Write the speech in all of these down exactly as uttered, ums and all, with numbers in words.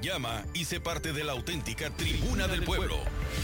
Llama y sé parte de la auténtica Tribuna del Pueblo.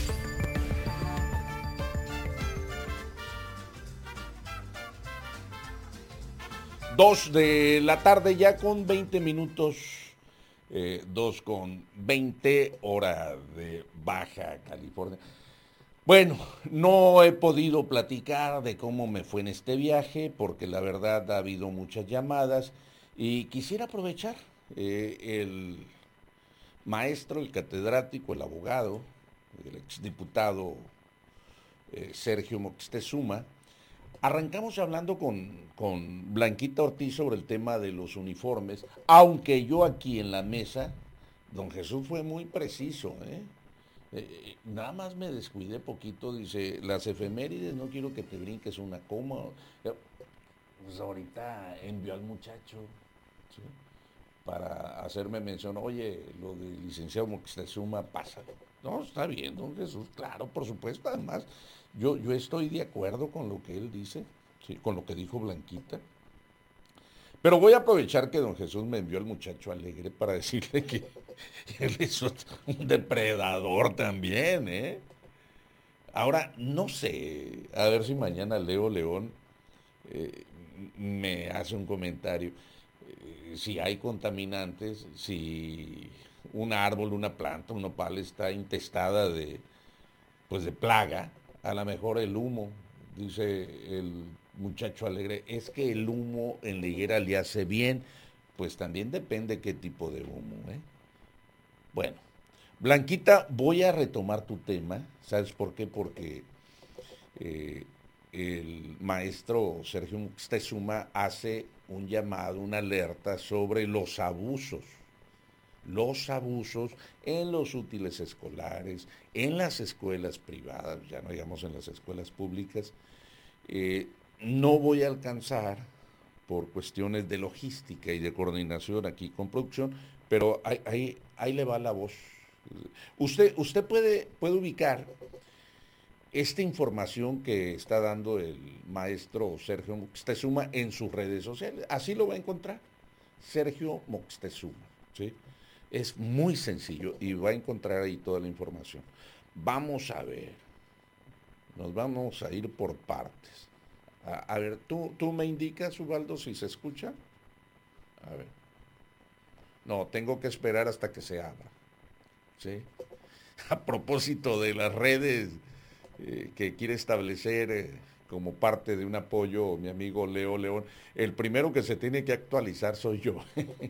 Dos de la tarde ya con veinte minutos, eh, dos con veinte hora de Baja California. Bueno, no he podido platicar de cómo me fue en este viaje porque la verdad ha habido muchas llamadas y quisiera aprovechar eh, el maestro, el catedrático, el abogado, el exdiputado eh, Sergio Moctezuma. Arrancamos hablando con, con Blanquita Ortiz sobre el tema de los uniformes, aunque yo aquí en la mesa, don Jesús fue muy preciso, ¿eh? Eh, nada más me descuidé poquito, dice, las efemérides, no quiero que te brinques una coma. Pues ahorita envió al muchacho, ¿sí?, para hacerme mención, oye, lo del licenciado Moctezuma, pásalo. No, está bien, don Jesús, claro, por supuesto, además, yo, yo estoy de acuerdo con lo que él dice, ¿sí?, con lo que dijo Blanquita. Pero voy a aprovechar que don Jesús me envió al muchacho alegre para decirle que él es un depredador también, ¿eh? Ahora, no sé, a ver si mañana Leo León eh, me hace un comentario. Eh, si hay contaminantes, si un árbol, una planta, un nopal está intestada de, pues de plaga, a lo mejor el humo, dice el muchacho alegre, es que el humo en la higuera le hace bien, pues también depende qué tipo de humo, ¿eh? Bueno, Blanquita, voy a retomar tu tema, ¿sabes por qué? Porque eh, el maestro Sergio Moctezuma hace un llamado, una alerta sobre los abusos, los abusos en los útiles escolares, en las escuelas privadas, ya no digamos en las escuelas públicas. Eh, no voy a alcanzar por cuestiones de logística y de coordinación aquí con producción, pero ahí, ahí, ahí le va la voz. Usted, usted puede, puede ubicar esta información que está dando el maestro Sergio Moctezuma en sus redes sociales. Así lo va a encontrar, Sergio Moctezuma, ¿sí? Es muy sencillo y va a encontrar ahí toda la información. Vamos a ver, nos vamos a ir por partes. A, a ver, ¿tú, ¿tú me indicas, Ubaldo, si se escucha? A ver. No, tengo que esperar hasta que se abra, ¿sí? A propósito de las redes eh, que quiere establecer eh, como parte de un apoyo mi amigo Leo León, el primero que se tiene que actualizar soy yo.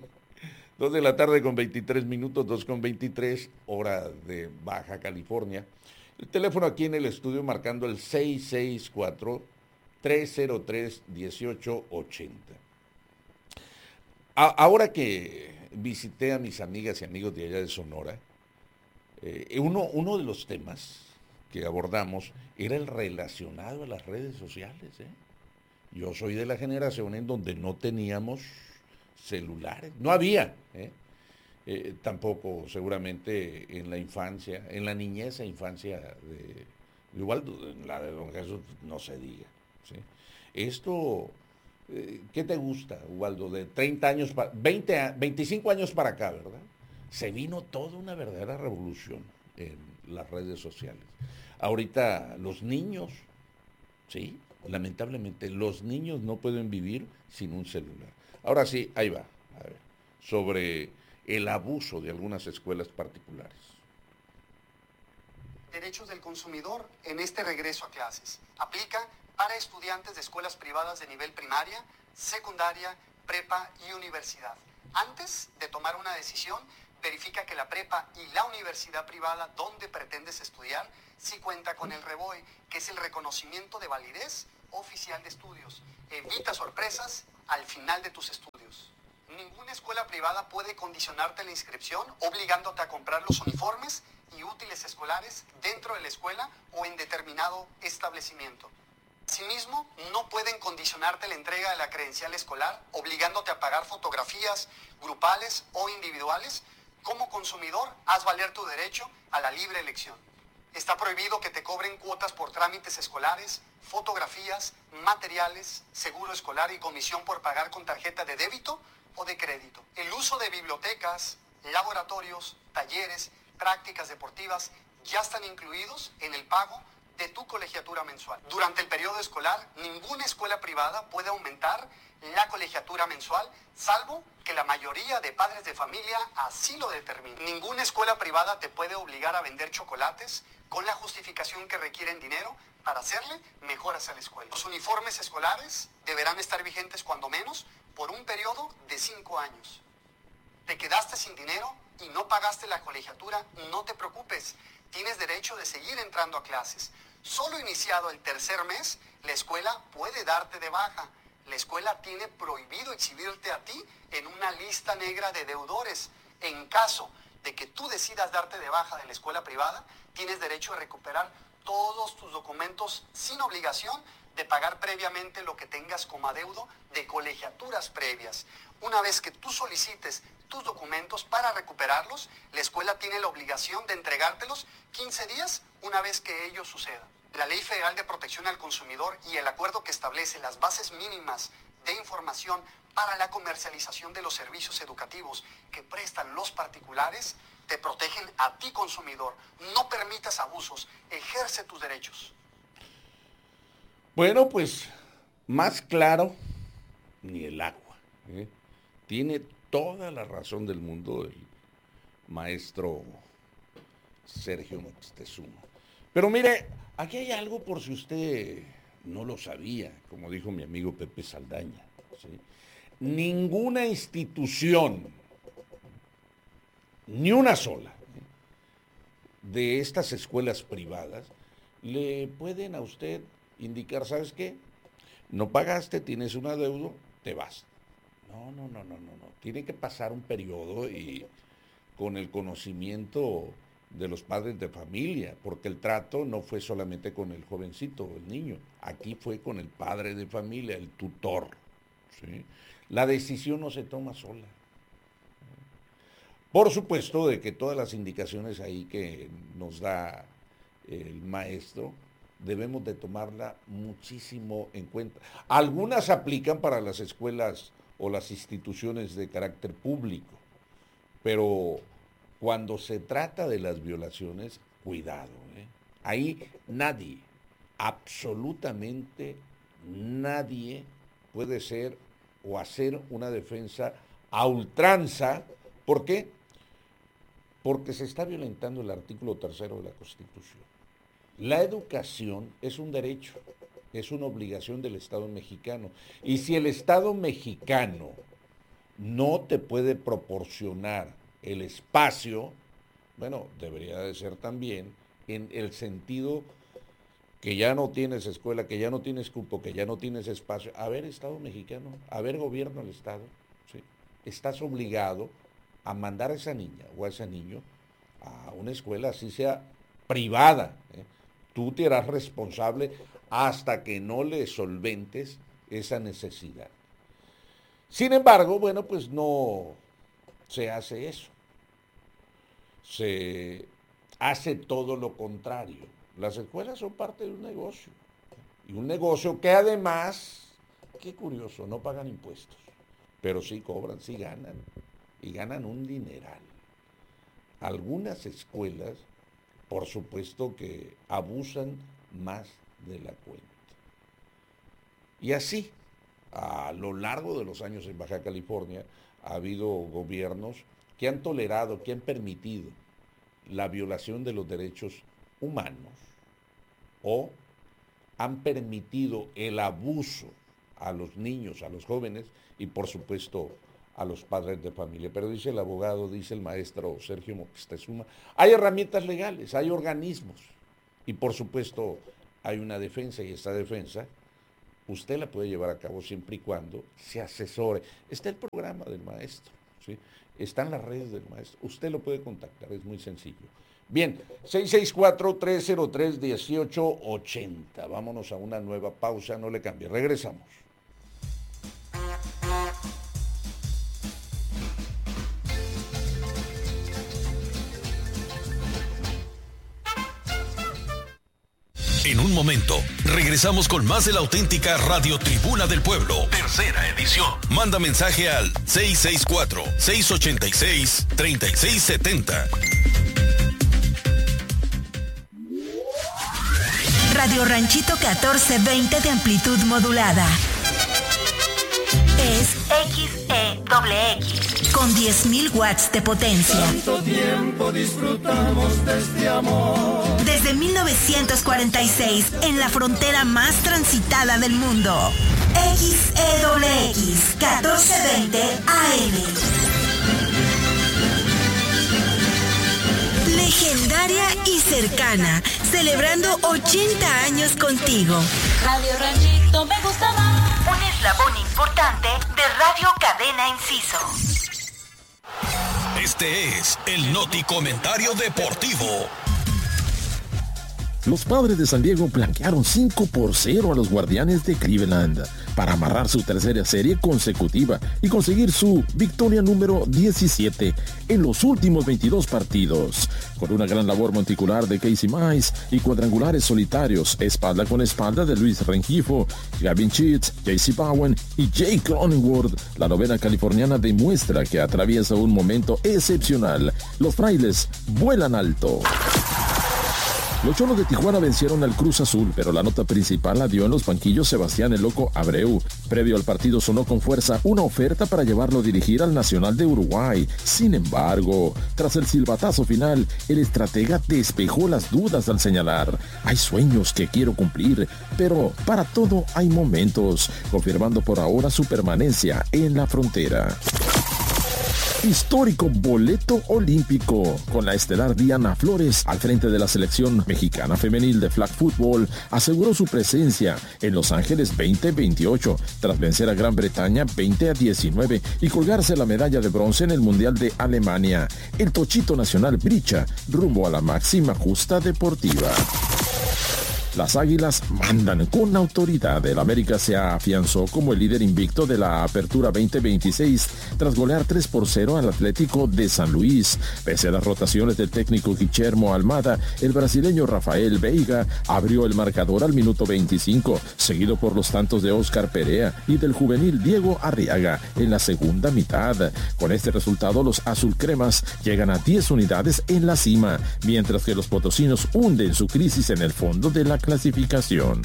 Dos de la tarde con veintitrés minutos, dos con veintitrés, hora de Baja California. El teléfono aquí en el estudio marcando el seis seis cuatro, tres cero tres, uno ocho ocho cero. A, ahora que visité a mis amigas y amigos de allá de Sonora, eh, uno, uno de los temas que abordamos era el relacionado a las redes sociales, ¿eh? Yo soy de la generación en donde no teníamos celulares, no había, ¿eh? Eh, tampoco seguramente en la infancia, en la niñez e infancia de, igual en la de don Jesús no se diga, ¿sí? Esto, eh, ¿qué te gusta, Ubaldo? De treinta años, para, veinte, veinticinco años para acá, ¿verdad? Se vino toda una verdadera revolución en las redes sociales. Ahorita los niños, ¿sí? Lamentablemente, los niños no pueden vivir sin un celular. Ahora sí, ahí va, a ver, sobre el abuso de algunas escuelas particulares. Derechos del consumidor en este regreso a clases. Aplica para estudiantes de escuelas privadas de nivel primaria, secundaria, prepa y universidad. Antes de tomar una decisión, verifica que la prepa y la universidad privada donde pretendes estudiar sí cuenta con el REVOE, que es el reconocimiento de validez oficial de estudios. Evita sorpresas al final de tus estudios. Ninguna escuela privada puede condicionarte la inscripción obligándote a comprar los uniformes y útiles escolares dentro de la escuela o en determinado establecimiento. Asimismo, no pueden condicionarte la entrega de la credencial escolar obligándote a pagar fotografías grupales o individuales. Como consumidor, haz valer tu derecho a la libre elección. Está prohibido que te cobren cuotas por trámites escolares, fotografías, materiales, seguro escolar y comisión por pagar con tarjeta de débito o de crédito. El uso de bibliotecas, laboratorios, talleres, prácticas deportivas ya están incluidos en el pago de tu colegiatura mensual. Durante el periodo escolar, ninguna escuela privada puede aumentar la colegiatura mensual, salvo que la mayoría de padres de familia así lo determinen. Ninguna escuela privada te puede obligar a vender chocolates con la justificación que requieren dinero para hacerle mejoras a la escuela. Los uniformes escolares deberán estar vigentes cuando menos por un periodo de cinco años. ¿Te quedaste sin dinero y no pagaste la colegiatura? No te preocupes, tienes derecho de seguir entrando a clases. Solo iniciado el tercer mes, la escuela puede darte de baja. La escuela tiene prohibido exhibirte a ti en una lista negra de deudores. En caso de que tú decidas darte de baja de la escuela privada, tienes derecho a recuperar todos tus documentos sin obligación de pagar previamente lo que tengas como adeudo de colegiaturas previas. Una vez que tú solicites tus documentos para recuperarlos, la escuela tiene la obligación de entregártelos quince días una vez que ello suceda. La Ley Federal de Protección al Consumidor y el acuerdo que establece las bases mínimas de información para la comercialización de los servicios educativos que prestan los particulares te protegen a ti, consumidor. No permitas abusos, ejerce tus derechos. Bueno, pues más claro ni el agua, ¿eh? Tiene toda la razón del mundo el maestro Sergio Moctezuma. Pero mire, aquí hay algo por si usted no lo sabía, como dijo mi amigo Pepe Saldaña, ¿sí? Ninguna institución, ni una sola, ¿eh? de estas escuelas privadas le pueden a usted indicar, ¿sabes qué? No pagaste, tienes un adeudo, te vas. No, no, no, no, no, no. Tiene que pasar un periodo y con el conocimiento de los padres de familia, porque el trato no fue solamente con el jovencito, el niño, aquí fue con el padre de familia, el tutor, ¿sí? La decisión no se toma sola. Por supuesto de que todas las indicaciones ahí que nos da el maestro, debemos de tomarla muchísimo en cuenta. Algunas aplican para las escuelas o las instituciones de carácter público, pero cuando se trata de las violaciones, cuidado, ¿eh? Ahí nadie, absolutamente nadie puede ser o hacer una defensa a ultranza. ¿Por qué? Porque se está violentando el artículo tercero de la Constitución. La educación es un derecho, es una obligación del Estado mexicano. Y si el Estado mexicano no te puede proporcionar el espacio, bueno, debería de ser también en el sentido que ya no tienes escuela, que ya no tienes cupo, que ya no tienes espacio. A ver, Estado mexicano, a ver, gobierno del Estado, ¿sí? Estás obligado a mandar a esa niña o a ese niño a una escuela, así sea privada, ¿eh? Tú te harás responsable hasta que no le solventes esa necesidad. Sin embargo, bueno, pues no se hace eso. Se hace todo lo contrario. Las escuelas son parte de un negocio. Y un negocio que además, qué curioso, no pagan impuestos. Pero sí cobran, sí ganan. Y ganan un dineral. Algunas escuelas, por supuesto que abusan más de la cuenta. Y así, a lo largo de los años en Baja California, ha habido gobiernos que han tolerado, que han permitido la violación de los derechos humanos o han permitido el abuso a los niños, a los jóvenes y por supuesto a los padres de familia. Pero dice el abogado, dice el maestro Sergio Moctezuma, hay herramientas legales, hay organismos y por supuesto hay una defensa y esta defensa usted la puede llevar a cabo siempre y cuando se asesore. Está el programa del maestro, ¿sí? Están las redes del maestro. Usted lo puede contactar, es muy sencillo. Bien, seis seis cuatro, tres cero tres, uno ocho ocho cero. Vámonos a una nueva pausa, no le cambie. Regresamos. En un momento, regresamos con más de la auténtica Radio Tribuna del Pueblo, tercera edición. Manda mensaje al seis seis cuatro, seis ocho seis, tres seis siete cero. Radio Ranchito catorce veinte de amplitud modulada. Es X E X con diez mil watts de potencia. Tanto tiempo disfrutamos de este amor. Desde mil novecientos cuarenta y seis, en la frontera más transitada del mundo. X E X catorce veinte A M. Legendaria y cercana, celebrando ochenta años contigo. Radio Ranchito me gusta más. Un eslabón importante de Radio Cadena Inciso. Este es el Noti Comentario Deportivo. Los Padres de San Diego blanquearon cinco por cero a los Guardianes de Cleveland para amarrar su tercera serie consecutiva y conseguir su victoria número diecisiete en los últimos veintidós partidos. Con una gran labor monticular de Casey Mize y cuadrangulares solitarios, espalda con espalda de Luis Rengifo, Gavin Sheets, J C Bowen y Jake Cronenworth, la novena californiana demuestra que atraviesa un momento excepcional. Los frailes vuelan alto. Los Cholos de Tijuana vencieron al Cruz Azul, pero la nota principal la dio en los banquillos Sebastián el Loco Abreu. Previo al partido sonó con fuerza una oferta para llevarlo a dirigir al Nacional de Uruguay. Sin embargo, tras el silbatazo final, el estratega despejó las dudas al señalar: hay sueños que quiero cumplir, pero para todo hay momentos, confirmando por ahora su permanencia en la frontera. Histórico boleto olímpico, con la estelar Diana Flores al frente de la selección mexicana femenil de flag football, aseguró su presencia en Los Ángeles veinte veintiocho tras vencer a Gran Bretaña veinte a diecinueve y colgarse la medalla de bronce en el Mundial de Alemania. El tochito nacional brilla rumbo a la máxima justa deportiva. Las Águilas mandan con autoridad. El América se afianzó como el líder invicto de la Apertura veinte veintiséis tras golear tres por cero al Atlético de San Luis. Pese a las rotaciones del técnico Guillermo Almada, el brasileño Rafael Veiga abrió el marcador al minuto veinticinco, seguido por los tantos de Oscar Perea y del juvenil Diego Arriaga en la segunda mitad. Con este resultado, los azulcremas llegan a diez unidades en la cima, mientras que los potosinos hunden su crisis en el fondo de la clasificación.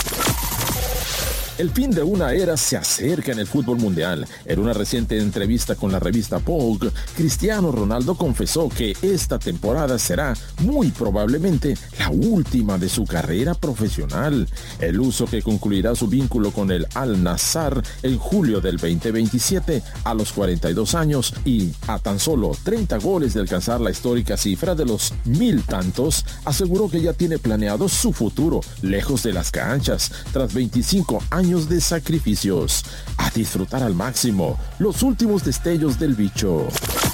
El fin de una era se acerca en el fútbol mundial. En una reciente entrevista con la revista Vogue, Cristiano Ronaldo confesó que esta temporada será muy probablemente la última de su carrera profesional. El luso, que concluirá su vínculo con el Al-Nassr en julio del veinte veintisiete a los cuarenta y dos años y a tan solo treinta goles de alcanzar la histórica cifra de los mil tantos, aseguró que ya tiene planeado su futuro lejos de las canchas tras veinticinco años de sacrificios. A disfrutar al máximo los últimos destellos del bicho.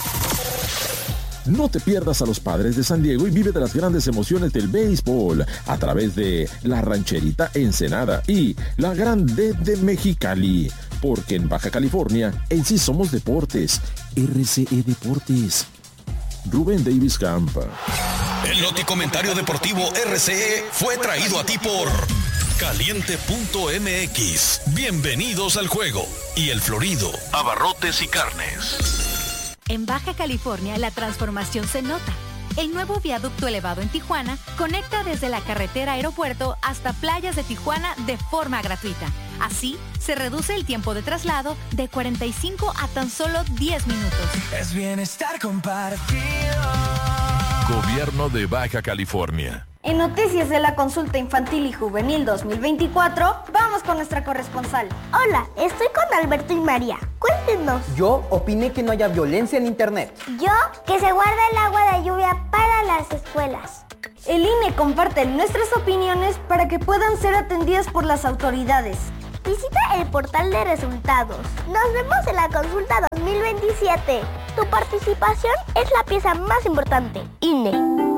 No te pierdas a los Padres de San Diego y vive de las grandes emociones del béisbol a través de la Rancherita Ensenada y la Grande de Mexicali, porque en Baja California en sí somos deportes. R C E Deportes. Rubén Davis Campa. El Noti Comentario Deportivo R C E fue traído a ti por Caliente punto M X. Bienvenidos al juego. Y El Florido, abarrotes y carnes. En Baja California la transformación se nota. El nuevo viaducto elevado en Tijuana conecta desde la carretera aeropuerto hasta playas de Tijuana de forma gratuita. Así, se reduce el tiempo de traslado de cuarenta y cinco a tan solo diez minutos. Es bienestar compartido. Gobierno de Baja California. En noticias de la consulta infantil y juvenil dos mil veinticuatro, vamos con nuestra corresponsal. Hola, estoy con Alberto y María. Cuéntenos. Yo opiné que no haya violencia en internet. Yo, que se guarda el agua de lluvia para las escuelas. El I N E comparte nuestras opiniones para que puedan ser atendidas por las autoridades. Visita el portal de resultados. Nos vemos en la consulta dos mil veintisiete. Tu participación es la pieza más importante. I N E.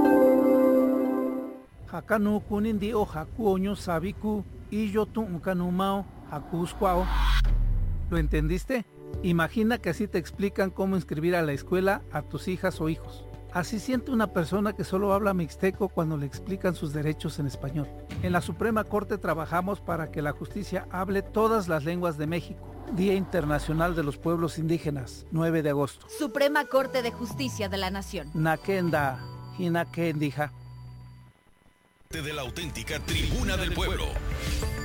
Hakanu kunindi o hakuoño sabiku y yo tu ukanumao hakuskwao. ¿Lo entendiste? Imagina que así te explican cómo inscribir a la escuela a tus hijas o hijos. Así siente una persona que solo habla mixteco cuando le explican sus derechos en español. En la Suprema Corte trabajamos para que la justicia hable todas las lenguas de México. Día Internacional de los Pueblos Indígenas, nueve de agosto. Suprema Corte de Justicia de la Nación. Nakenda, Hinakendija. De la auténtica Tribuna del Pueblo.